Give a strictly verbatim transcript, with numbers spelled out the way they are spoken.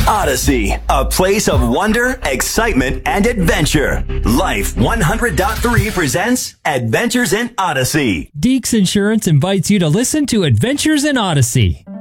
Odyssey, a place of wonder, excitement, and adventure. Life one hundred point three presents Adventures in Odyssey. Deeks Insurance invites you to listen to Adventures in Odyssey.